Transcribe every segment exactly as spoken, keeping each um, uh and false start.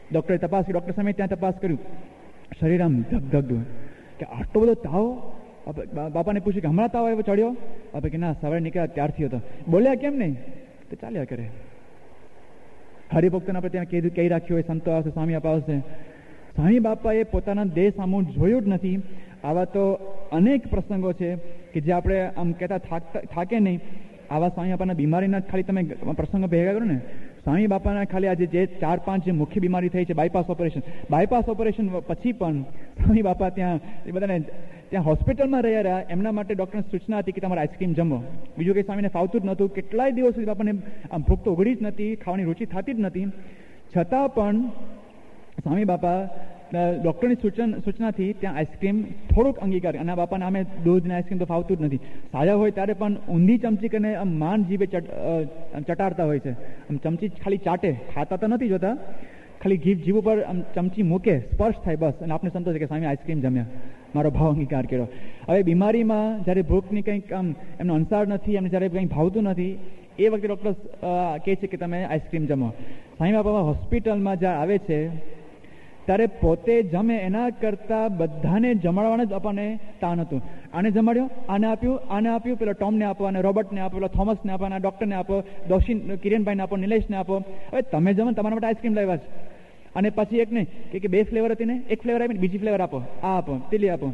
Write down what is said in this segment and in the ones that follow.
ડૉક્ટરે તપાસ કરી, ડૉક્ટર સામે ત્યાં તપાસ કર્યું, શરીર આમ ધગધગ કે આટલો બધો તાવ. બાપાને પૂછ્યું કે હમણાં તાવ આવ્યો ચડ્યો? બાપા કે ના, સવારે નીકળ્યા ત્યારથી હતો. બોલ્યા કેમ નહીં? તો ચાલ્યા કરે. હરિભક્તોને આપણે ત્યાં કીધું કહી રાખ્યું હોય, સંતો આવશે, સ્વામી આપા આવશે. સ્વામી બાપાએ પોતાના દેહ સામું જોયું જ નથી. આવા તો અનેક પ્રસંગો છે કે જે આપણે આમ કહેતા થાકતા થાકે નહીં. આવા સ્વામી બાપાના બીમારીના ખાલી તમે પ્રસંગો ભેગા કરો ને, સ્વામી બાપાના ખાલી આજે જે ચાર પાંચ જે મુખ્ય બીમારી થઈ છે, બાયપાસ ઓપરેશન, બાયપાસ ઓપરેશન પછી પણ સ્વામી બાપા ત્યાં એ બધાને ત્યાં હોસ્પિટલમાં રહ્યા રહ્યા. એમના માટે ડૉક્ટરની સૂચના હતી કે તમારે આઈસ્ક્રીમ જમો. બીજું કંઈ સ્વામીને ફાવતું જ નહોતું. કેટલાય દિવસ સુધી બાપાને આમ ભૂખ તો ઉઘડી જ નથી, ખાવાની રુચિ થતી જ નથી. છતાં પણ સ્વામી બાપા ડૉક્ટરની સૂચન સૂચનાથી ત્યાં આઈસ્ક્રીમ થોડુંક અંગીકાર. અને આ બાપાને અમે દૂધને આઈસ્ક્રીમ તો ફાવતું જ નથી. સાજા હોય ત્યારે પણ ઊંધી ચમચી કરીને આમ માન જીભે ચટાડતા હોય છે. આમ ચમચી ખાલી ચાટે, ખાતા તો નથી જોતા, ખાલી જીભ જીભ ઉપર આમ ચમચી મૂકે, સ્પર્શ થાય બસ, અને આપણે સંતોષ કે સ્વામી આઈસ્ક્રીમ જમ્યા, મારો ભાવ અંગીકાર કર્યો. હવે બીમારીમાં જ્યારે ભૂખની કંઈક આમ એમનો અંસાર નથી, એમને જ્યારે કંઈ ભાવતું નથી, એ વખતે ડૉક્ટર કહે છે કે તમે આઈસ્ક્રીમ જમો. સ્વામી બાપા હોસ્પિટલમાં જ્યારે આવે છે ત્યારે પોતે જમે એના કરતાં બધાને જમાડવાના જ આપણને તાન હતું. આને જમાડ્યો, આને આપ્યું, આને આપ્યું, પેલો ટોમને આપો, અને રોબર્ટને આપો, પેલો થોમસને આપો, અને ડૉક્ટરને આપો, દોશી કિરણભાઈને આપો, નિલેશને આપો. હવે તમે જમો, તમારા માટે આઈસ્ક્રીમ લાવ્યા છે. અને પછી એક નહીં કે બે ફ્લેવર હતી ને, એક ફ્લેવર આપીને બીજી ફ્લેવર આપો, આ આપો, પેલી આપો.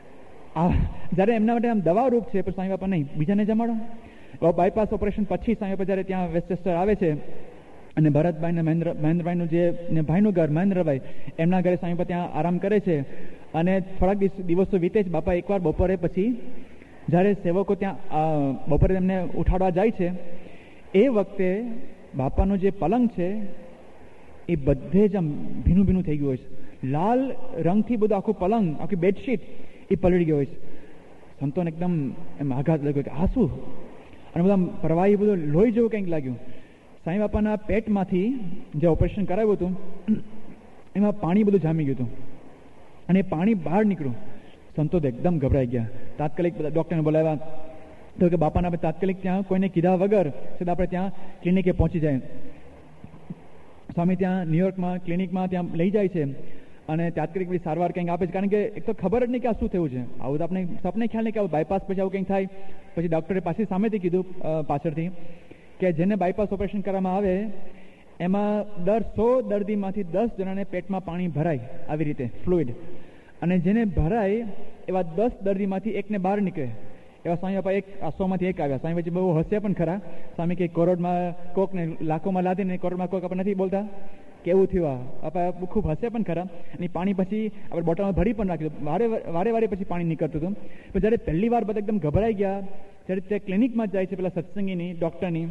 આ જ્યારે એમના માટે આમ દવા રૂપ છે, પણ સ્વામી બાપા નહીં, બીજાને જમાડો. બાયપાસ ઓપરેશન પછી સ્વામી બાપા જ્યારે ત્યાં વેસ્ટચેસ્ટર આવે છે અને ભરતભાઈ ને મહેન્દ્ર મહેન્દ્રભાઈનું જે ભાઈનું ઘર મહેન્દ્રભાઈ, એમના ઘરે સ્વામી બાપા ત્યાં આરામ કરે છે. અને થોડાક દિવસો વીતે છે. બાપા એકવાર બપોરે પછી જ્યારે સેવકો ત્યાં બપોરે એમને ઉઠાડવા જાય છે, એ વખતે બાપાનું જે પલંગ છે એ બધે જ આમ ભીનું ભીનું થઈ ગયું હોય છે. લાલ રંગથી બધું આખું પલંગ, આખી બેડશીટ એ પલળી ગયો હોય છે. સંતોને એકદમ એમ આઘાત લાગ્યો કે આ શું? અને બધા પ્રવાહી બધું લોહી જેવું કંઈક લાગ્યું. સાંઈ બાપાના પેટમાંથી જે ઓપરેશન કરાવ્યું હતું એમાં પાણી બધું જામી ગયું હતું, અને એ પાણી બહાર નીકળ્યું. સંતો એકદમ ગભરાઈ ગયા. તાત્કાલિક બધા ડૉક્ટરને બોલાવ્યા. તો કે બાપાને આપણે તાત્કાલિક ત્યાં કોઈને કીધા વગર સીધા આપણે ત્યાં ક્લિનિકે પહોંચી જાય. સ્વામી ત્યાં ન્યુયોર્કમાં ક્લિનિકમાં ત્યાં લઈ જાય છે, અને તાત્કાલિક બધી સારવાર કંઈક આપે છે. કારણ કે એક તો ખબર જ નહીં કે આ શું થયું છે. આવું તો આપણે સપને ખ્યાલ નહીં કે આવું બાયપાસ પછી આવું કંઈક થાય. પછી ડૉક્ટરે પાછી સામેથી કીધું પાછળથી કે જેને બાયપાસ ઓપરેશન કરવામાં આવે એમાં દર સો દર્દીમાંથી દસ જણાને પેટમાં પાણી ભરાય, આવી રીતે ફ્લુઇડ. અને જેને ભરાય એવા દસ દર્દીમાંથી એકને બહાર નીકળે. એવા સ્વામી બાપા એક સો માંથી એક આવ્યા. સ્વામી પછી બહુ હસ્યા પણ ખરા. સ્વામી કે કરોડમાં કોકને લાખોમાં લાદીને કરોડમાં કોક આપણે નથી બોલતા, કેવું થયું આ આપણા ખૂબ હસે પણ ખરા. અને પાણી પછી આપણે બોટલમાં ભરી પણ રાખ્યું. વારે વારે વારે પછી પાણી નીકળતું હતું. પણ જ્યારે પહેલી વાર બધા એકદમ ગભરાઈ ગયા, જ્યારે તે ક્લિનિકમાં જાય છે પેલા સત્સંગીની ડૉક્ટરની,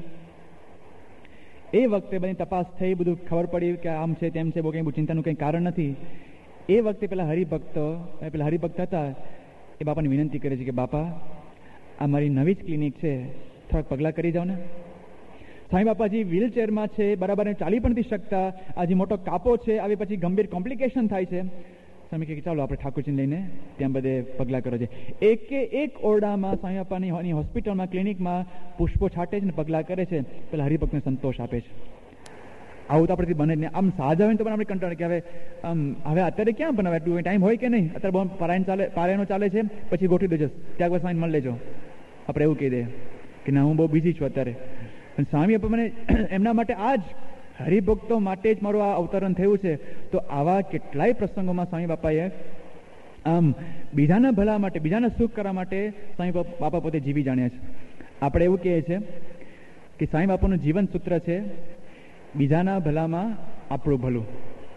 એ વખતે બધી તપાસ થઈ, બધું ખબર પડી કે આમ છે તેમ છે, બહુ કંઈ બહુ ચિંતાનું કંઈ કારણ નથી. એ વખતે પેલા હરિભક્તો પેલા હરિભક્ત હતા એ બાપાને વિનંતી કરે છે કે બાપા આ મારી નવી જ ક્લિનિક છે, થોડાક પગલાં કરી જાઓ ને. સ્વામી બાપાજી વ્હીલચેરમાં છે, બરાબર ચાલી પણ નથી શકતા. આજે મોટો કાપો છે, આવી પછી ગંભીર કોમ્પ્લિકેશન થાય છે. સ્વામી કહે ચાલો આપણે ઠાકોરજીને લઈને ત્યાં બધે પગલાં કરો છે. એકે એક ઓરડામાં સ્વામી બાપાની હોસ્પિટલમાં ક્લિનિકમાં પુષ્પો છાંટે છે ને પગલાં કરે છે. પેલા હરિભક્તને સંતોષ આપે છે. આવું તો આપણેથી બને જ નહીં. આમ સાજા હોય તો પણ આપણે કંટાળે કે હવે આમ હવે અત્યારે ક્યાં બનાવે, એટલું ટાઈમ હોય કે નહીં, અત્યારે બહુ પારાયણ ચાલે પારાયણો ચાલે છે, પછી ગોઠવી દેજો, ત્યાં પછી સ્વામી મળી લેજો. આપણે એવું કહી દઈએ કે ના હું બહુ બિઝી છું અત્યારે. અને સ્વામી બાપા મને એમના માટે આ જ હરિભક્તો માટે જ મારું આ અવતરણ થયું છે. તો આવા કેટલાય પ્રસંગોમાં સ્વામી બાપાએ આમ બીજાના ભલા માટે, બીજાના સુખ કરવા માટે સ્વામી બાપા પોતે જીવી જાણ્યા છે. આપણે એવું કહીએ છીએ કે સ્વામી બાપાનું જીવન સૂત્ર છે બીજાના ભલામાં આપણું ભલું.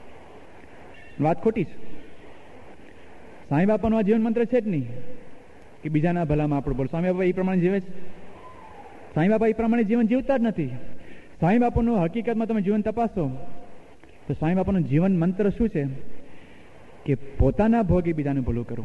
વાત ખોટી છે. સ્વામી બાપાનું આ જીવન મંત્ર છે જ નહીં કે બીજાના ભલામાં આપણું ભલું. સ્વામી બાપા એ પ્રમાણે જીવે છે? સ્વામી બાપા એ પ્રમાણે જીવન જીવતા જ નથી. સ્વામી બાપાનું હકીકતમાં તમે જીવન તપાસો તો સ્વામી બાપાનું જીવન મંત્ર શું છે કે પોતાના ભોગે બીજાનું ભલું કરવું.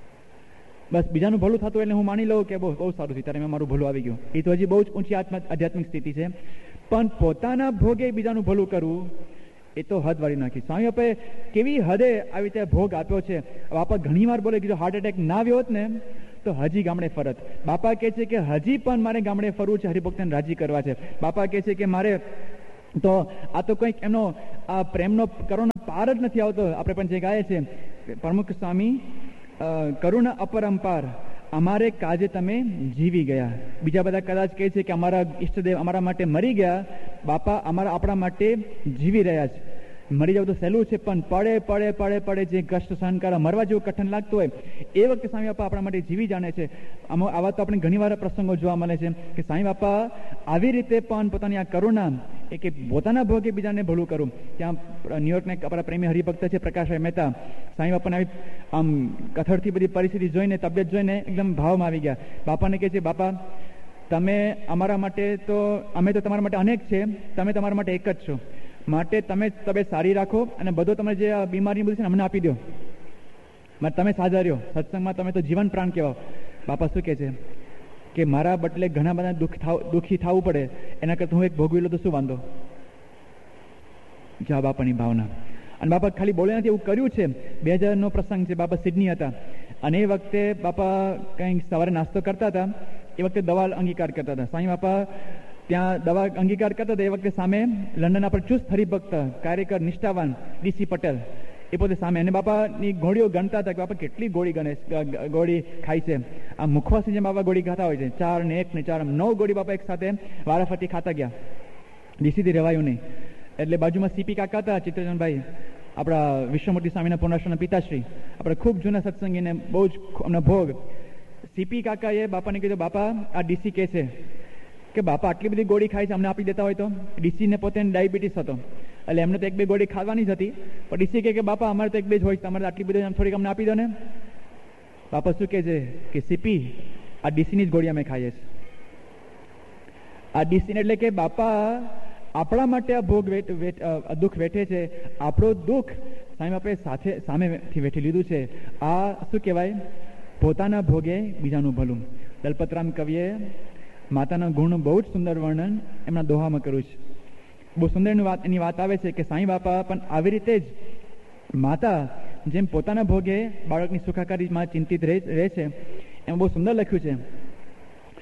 બસ બીજાનું ભલું થતું એટલે હું માની લઉં કે બહુ બહુ સારું છે, ત્યારે મેં મારું ભલું આવી ગયું. એ તો હજી બહુ જ ઊંચી આત્મ આધ્યાત્મિક સ્થિતિ છે. પણ પોતાના ભોગે બીજાનું ભલું કરવું એ તો હદ વાળી નાખી. સ્વામી બાપાએ કેવી હદે આવી રીતે ભોગ આપ્યો છે. બાપા ઘણી વાર બોલે કે જો હાર્ટ એટેક ના આવ્યો હોત ને તો હજી ગામડે ફરત. બાપા કહે છે કે હજી પણ મારે ગામડે ફરવું છે, હરિભક્તને રાજી કરવા છે. બાપા કહે છે કે મારે તો આ તો કંઈક એમનો આ પ્રેમનો કરોનો પાર જ નથી આવતો. આપણે પણ જે ગાય છે પ્રમુખ સ્વામી કરુણા અપરંપાર, અમારે કાજે તમે જીવી ગયા. બીજા બધા કદાચ કહે છે કે અમારા ઈષ્ટદેવ અમારા માટે મરી ગયા, બાપા અમારા આપણા માટે જીવી રહ્યા છે. મરી જાવ તો સહેલું છે, પણ પડે પડે પડે પડે જે કષ્ટ સહન કરવા, મરવા જેવું કઠણ લાગતું હોય એ વખતે સ્વામી બાપા આપણા માટે જીવી જાણે છે. આવા તો આપણે ઘણી વાર પ્રસંગો જોવા મળે છે કે સ્વામી બાપા આવી રીતે પણ પોતાની આ કરુણા એ કે પોતાના ભોગે બીજાને ભલું કરું. ત્યાં ન્યુયોર્કના આપણા પ્રેમી હરિભક્ત છે પ્રકાશભાઈ મહેતા, સ્વામી બાપાને આવી આમ કથળથી બધી પરિસ્થિતિ જોઈને, તબિયત જોઈને એકદમ ભાવમાં આવી ગયા. બાપાને કહે છે, બાપા તમે અમારા માટે તો, અમે તો તમારા માટે અનેક છે, તમે તમારા માટે એક જ છો, માટે તમે તબિયત સારી રાખો અને બધો તમે જે બીમારી બધું છે ને અમને આપી દો, તમે સાજા રહ્યો, સત્સંગમાં તમે તો જીવન પ્રાણ કહેવાઓ. બાપા શું કહે છે કે મારા બદલે ઘણા બધા દુઃખ દુઃખી થવું પડે એના કરતાં હું એક ભોગવી લઉં તો શું વાંધો. જા બાપાની ભાવના. અને બાપા ખાલી બોલે નથી, એવું કર્યું છે. બે હજારનો પ્રસંગ છે, બાપા સિડની હતા અને એ વખતે બાપા કંઈક સવારે નાસ્તો કરતા હતા, એ વખતે દવા અંગીકાર કરતા હતા. સ્વામી બાપા ત્યાં દવા અંગીકાર કરતા હતા એ વખતે સામે લંડનના પર ચુસ્ત હરિભક્ત કાર્યકર નિષ્ઠાવાન ડીસી પટેલ એ પોતે સામે, અને બાપાની ગોળીઓ ગણતા હતા કે બાપા કેટલી ગોળી ગણે ગોળી ખાય છે. આ મુખવાસની જેમ બાપા ગોળી ખાતા હોય છે, ચાર ને એક ને ચાર નવ ગોળી બાપા એક સાથે વારાફરતી ખાતા ગયા. ડીસીથી રહેવાયું નહીં. એટલે બાજુમાં સીપી કાકા હતા ચિત્તરંજનભાઈ, આપણા વિશ્વમૂર્તિ સ્વામીના પૂર્ણાશ્રમના પિતાશ્રી, આપણે ખૂબ જૂના સત્સંગીને બહુ જ અમને ભોગ. સીપી કાકાએ બાપાને કીધું, બાપા આ ડીસી કહે છે કે બાપા આટલી બધી ગોળી ખાય છે, અમને આપી દેતા હોય તો. ડીસીને પોતે ડાયાબિટીસ હતો એટલે એમને તો એક બે ગોળી ખાવાની જ હતી, પણ ડીસી કહે કે બાપા અમારે તો એક બે જ હોય, તમારે આટલી બધી થોડીક અમને આપી દો ને. બાપા શું કહે છે કે સીપી આ ડીસીની જ ગોળી અમે ખાઈએ છીએ. આ ડીસીને એટલે કે બાપા આપણા માટે આ ભોગ દુઃખ વેઠે છે, આપણું દુઃખ સ્વામી બાપાએ સાથે સામેથી વેઠી લીધું છે. આ શું કહેવાય, પોતાના ભોગે બીજાનું ભલું. દલપતરામ કવિએ માતાના ગુણનું બહુ જ સુંદર વર્ણન એમના દોહામાં કર્યું છે. બહુ સુંદર વાત એની વાત આવે છે કે સાંઈ બાપા પણ આવી રીતે જ માતા જેમ પોતાના ભોગે બાળકની સુખાકારીમાં ચિંતિત રહે છે, એમ બહુ સુંદર લખ્યું છે